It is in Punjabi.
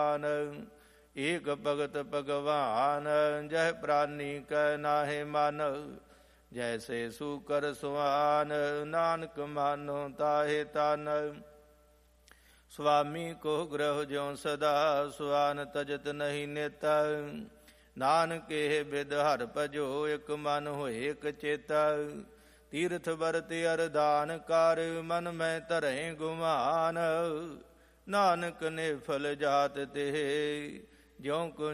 ਏਕ ਭਗਤ ਭਗਵਾਨ ਜਹ ਪ੍ਰਾਨੀ ਕੈ ਨਾਹਿ ਮਨ। ਜੈਸੇ ਸੂਕਰ ਸੁਆਨ ਨਾਨਕ ਮਾਨੋ ਤਾਹੇ ਤਨ। ਸੁਆਮੀ ਕੋ ਗ੍ਰਹ ਜਿਉ ਸਦਾ ਸੁਆਨ ਤਜਤ ਨਹੀਂ ਨਿਤ। ਨਾਨਕ ਇਹ ਬਿਦ ਹਰ ਭਜੋ ਇਕ ਮਨ ਹੋਏ ਇਕ ਚਿਤ। ਤੀਰਥ ਵਰਤ ਅਰਦਾਨ ਕਰ ਮਨ ਮੈਂ ਧਰੈ ਗੁਮਾਨ। ਨਾਨਕ ਨੇ ਫਲ ਜਾਤ ਤੇ ਜਿਉ ਕੋ